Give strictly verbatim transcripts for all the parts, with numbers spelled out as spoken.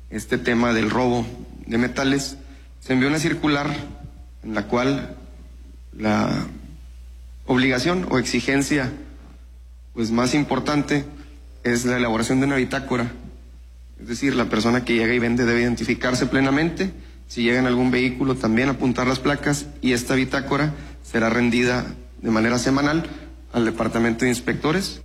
este tema del robo de metales, se envió una circular en la cual la obligación o exigencia pues más importante es la elaboración de una bitácora. Es decir, la persona que llega y vende debe identificarse plenamente, si llega en algún vehículo también apuntar las placas, y esta bitácora será rendida de manera semanal al Departamento de Inspectores.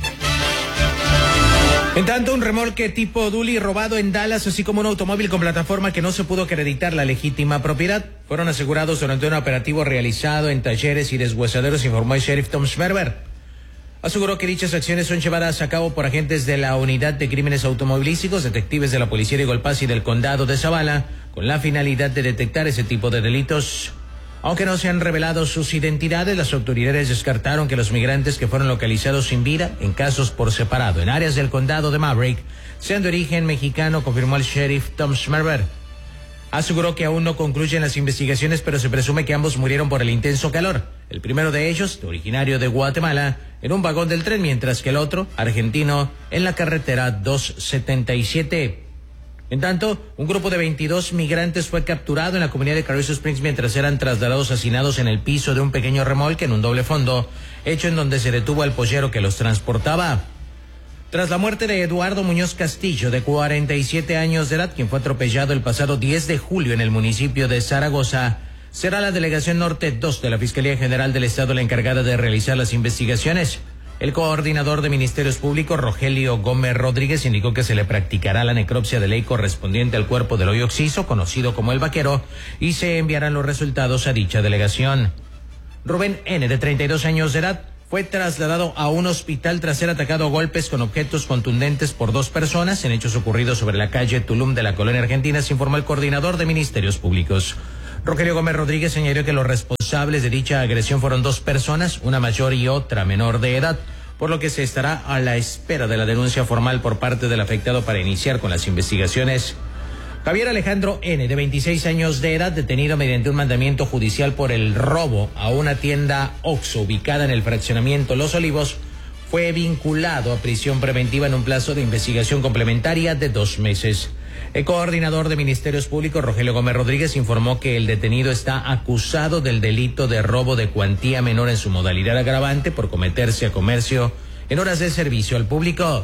En tanto, un remolque tipo Dually robado en Dallas, así como un automóvil con plataforma que no se pudo acreditar la legítima propiedad, fueron asegurados durante un operativo realizado en talleres y deshuesaderos, informó el sheriff Tom Schmerber. Aseguró que dichas acciones son llevadas a cabo por agentes de la Unidad de Crímenes Automovilísticos, detectives de la Policía de Golpaz y del Condado de Zavala, con la finalidad de detectar ese tipo de delitos. Aunque no se han revelado sus identidades, las autoridades descartaron que los migrantes que fueron localizados sin vida, en casos por separado, en áreas del condado de Maverick, sean de origen mexicano, confirmó el sheriff Tom Schmerber. Aseguró que aún no concluyen las investigaciones, pero se presume que ambos murieron por el intenso calor. El primero de ellos, originario de Guatemala, en un vagón del tren, mientras que el otro, argentino, en la carretera doscientos setenta y siete. En tanto, un grupo de veintidós migrantes fue capturado en la comunidad de Carrizo Springs mientras eran trasladados hacinados en el piso de un pequeño remolque en un doble fondo, hecho en donde se detuvo al pollero que los transportaba. Tras la muerte de Eduardo Muñoz Castillo, de cuarenta y siete años de edad, quien fue atropellado el pasado diez de julio en el municipio de Zaragoza, será la Delegación Norte dos de la Fiscalía General del Estado la encargada de realizar las investigaciones. El coordinador de Ministerios Públicos, Rogelio Gómez Rodríguez, indicó que se le practicará la necropsia de ley correspondiente al cuerpo del hoyo occiso, conocido como el Vaquero, y se enviarán los resultados a dicha delegación. Rubén N., de treinta y dos años de edad, fue trasladado a un hospital tras ser atacado a golpes con objetos contundentes por dos personas en hechos ocurridos sobre la calle Tulum de la colonia argentina, se informó el coordinador de Ministerios Públicos. Rogelio Gómez Rodríguez señaló que los responsables de dicha agresión fueron dos personas, una mayor y otra menor de edad, por lo que se estará a la espera de la denuncia formal por parte del afectado para iniciar con las investigaciones. Javier Alejandro N., de veintiséis años de edad, detenido mediante un mandamiento judicial por el robo a una tienda Oxxo ubicada en el fraccionamiento Los Olivos, fue vinculado a prisión preventiva en un plazo de investigación complementaria de dos meses. El coordinador de Ministerios Públicos, Rogelio Gómez Rodríguez, informó que el detenido está acusado del delito de robo de cuantía menor en su modalidad agravante por cometerse a comercio en horas de servicio al público.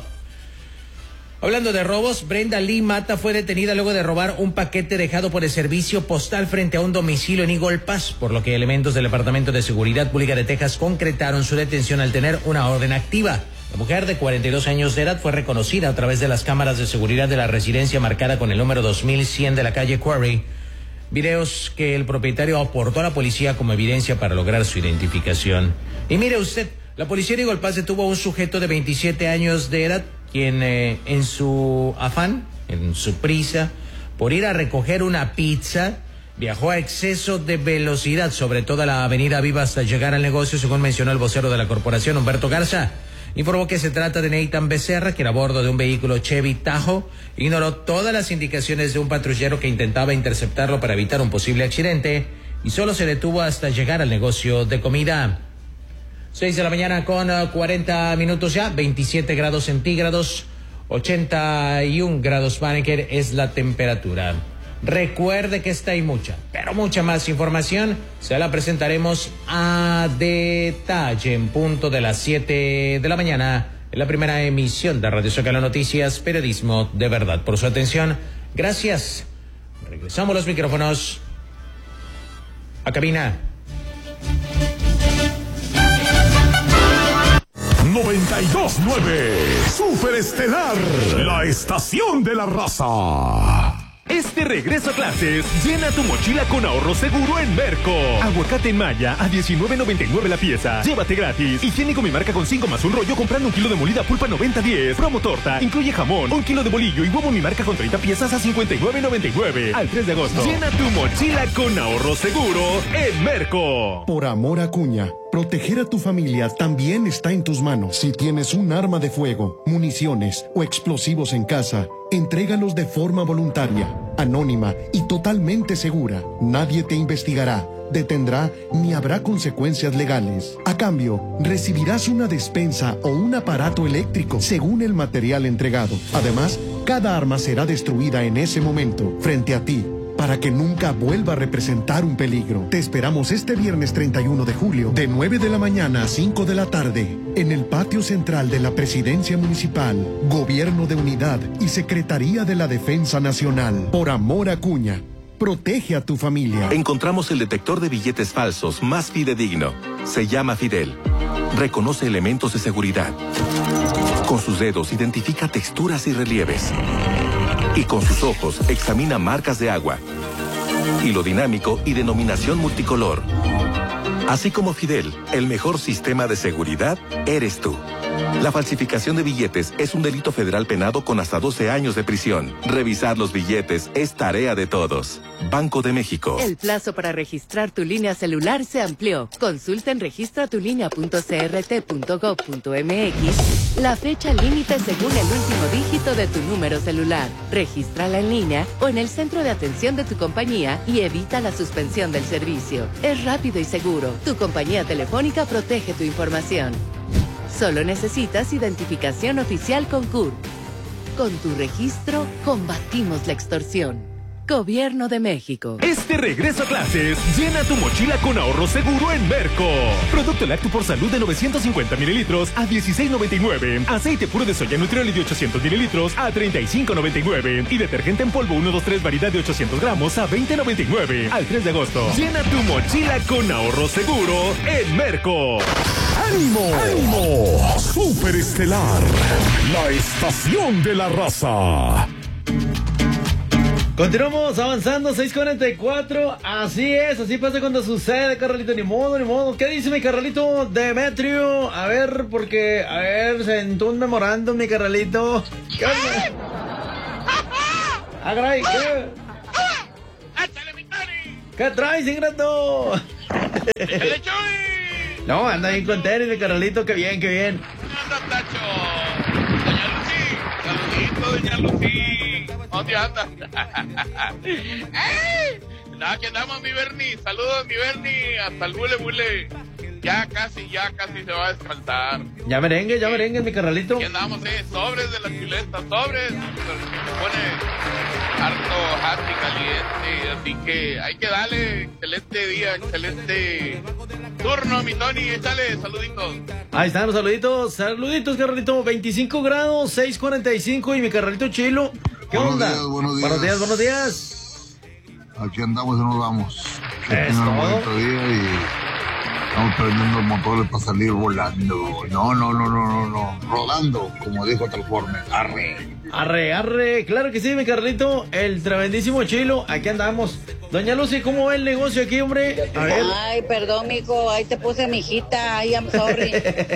Hablando de robos, Brenda Lee Mata fue detenida luego de robar un paquete dejado por el servicio postal frente a un domicilio en Eagle Pass, por lo que elementos del Departamento de Seguridad Pública de Texas concretaron su detención al tener una orden activa. La mujer de cuarenta y dos años de edad fue reconocida a través de las cámaras de seguridad de la residencia marcada con el número dos mil cien de la calle Quarry, videos que el propietario aportó a la policía como evidencia para lograr su identificación. Y mire usted, la policía de Eagle Pass detuvo a un sujeto de veintisiete años de edad, quien eh, en su afán, en su prisa, por ir a recoger una pizza, viajó a exceso de velocidad sobre toda la avenida Viva hasta llegar al negocio, según mencionó el vocero de la corporación, Humberto Garza. Informó que se trata de Nathan Becerra, quien a bordo de un vehículo Chevy Tahoe ignoró todas las indicaciones de un patrullero que intentaba interceptarlo para evitar un posible accidente y solo se detuvo hasta llegar al negocio de comida. seis de la mañana con cuarenta minutos ya, veintisiete grados centígrados, ochenta y un grados Fahrenheit es la temperatura. Recuerde que esta y mucha, pero mucha más información se la presentaremos a detalle en punto de las siete de la mañana en la primera emisión de Radio Zócalo Noticias, periodismo de verdad. Por su atención, gracias. Regresamos los micrófonos a cabina. noventa y dos punto nueve Super Estelar, la estación de la raza. Este regreso a clases, llena tu mochila con ahorro seguro en Merco. Aguacate en malla a diecinueve noventa y nueve la pieza. Llévate gratis. Higiénico mi marca con cinco más un rollo comprando un kilo de molida pulpa noventa diez. Promo torta. Incluye jamón, un kilo de bolillo y huevo mi marca con treinta piezas a cincuenta y nueve noventa y nueve. Al tres de agosto. Llena tu mochila con ahorro seguro en Merco. Por amor a Acuña, proteger a tu familia también está en tus manos. Si tienes un arma de fuego, municiones o explosivos en casa, entrégalos de forma voluntaria, anónima y totalmente segura. Nadie te investigará, detendrá ni habrá consecuencias legales. A cambio, recibirás una despensa o un aparato eléctrico según el material entregado. Además, Cada arma será destruida en ese momento, frente a ti, para que nunca vuelva a representar un peligro. Te esperamos este viernes treinta y uno de julio, de nueve de la mañana a cinco de la tarde, en el patio central de la Presidencia Municipal, Gobierno de Unidad y Secretaría de la Defensa Nacional. Por amor a Acuña, protege a tu familia. Encontramos el detector de billetes falsos más fidedigno. Se llama Fidel. Reconoce elementos de seguridad. Con sus dedos identifica texturas y relieves. Y con sus ojos examina marcas de agua, hilo dinámico y denominación multicolor. Así como Fidel, el mejor sistema de seguridad eres tú. La falsificación de billetes es un delito federal penado con hasta doce años de prisión. Revisar los billetes es tarea de todos. Banco de México. El plazo para registrar tu línea celular se amplió. Consulta en registra tu línea punto c r t punto gov punto m x la fecha límite según el último dígito de tu número celular. Regístrala en línea o en el centro de atención de tu compañía y evita la suspensión del servicio. Es rápido y seguro. Tu compañía telefónica protege tu información. Solo necesitas identificación oficial con C U R. Con tu registro, combatimos la extorsión. Gobierno de México. Este regreso a clases, llena tu mochila con ahorro seguro en Merco. Producto lácteo por salud de novecientos cincuenta mililitros a dieciséis noventa y nueve. Aceite puro de soya Nutrioli de ochocientos mililitros a treinta y cinco noventa y nueve. Y detergente en polvo uno dos tres variedad de ochocientos gramos a veinte noventa y nueve. Al tres de agosto. Llena tu mochila con ahorro seguro en Merco. ¡Ánimo! ¡Ánimo! Superestelar, la estación de la raza. Continuamos avanzando, seis cuarenta y cuatro. Así es, así pasa cuando sucede, carnalito. Ni modo, ni modo. ¿Qué dice mi carnalito Demetrio? A ver, porque, a ver, sentó un memorándum, mi carnalito. ¿Qué onda? Ah, caray, ¿qué? ¡Échale, mi Tony! ¿Qué traes, ingrato? ¡Échale, Chuy! No, anda bien contento, mi carnalito. Qué bien, qué bien. ¿Dónde anda, Tacho? Doña Lucy. Saludito, doña Lucy. ¿Dónde anda? ¡Ey! Nada, aquí andamos, mi Bernie. Saludos, mi Bernie. Hasta el bule bule. Ya casi, ya casi se va a descansar. Ya merengue, ya merengue, mi carnalito. Aquí andamos, eh. Sobres de las chuletas, sobres. Se pone harto, happy, caliente. Así que hay que darle. Excelente día, excelente turno, mi Tony. Échale, saluditos. Ahí están los saluditos. Saluditos, carnalito. veinticinco grados, seis cuarenta y cinco. Y mi carnalito Chilo. ¿Qué buenos onda? Días, buenos días. Buenos días, buenos días. Aquí andamos y nos vamos. Que ¿Es tengan un todo? bonito día y estamos prendiendo el motor para salir volando. No, no, no, no, no, no. Rodando, como dijo Transformer. Arre. Arre, arre. Claro que sí, mi carnalito. El tremendísimo Chilo. Aquí andamos. Doña Lucy, ¿cómo va el negocio aquí, hombre? A ver. Ay, perdón, mijo. Ahí te puse mi hijita. Ay, I'm sorry.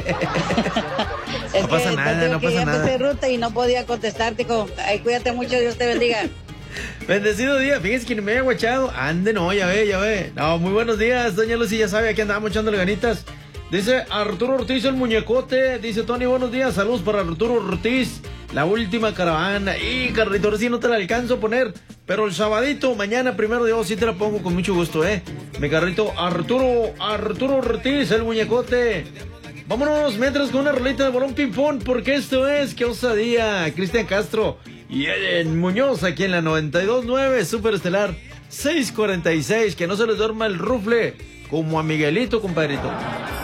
Es No pasa que nada, te no que pasa ya nada. puse ruta y no podía contestarte, hijo. Ay, cuídate mucho, Dios te bendiga. Bendecido día. Fíjense que ni me había guachado. Ande, no, ya ve, ya ve. No, muy buenos días, doña Lucy. Ya sabe, aquí andamos echándole ganitas. Dice Arturo Ortiz, el muñecote. Dice Tony, buenos días. Saludos para Arturo Ortiz. La última caravana. Y carrito, ahora sí no te la alcanzo a poner. Pero el sabadito, mañana primero Dios, sí te la pongo con mucho gusto, eh. Mi carrito Arturo, Arturo Ortiz, el muñecote. Vámonos mientras con una rolita de bolón ping-pong, porque esto es Qué Osadía. Cristian Castro y Ellen Muñoz aquí en la noventa y dos punto nueve Superestelar seis cuarenta y seis. Que no se les duerma el rufle como a Miguelito, compadrito.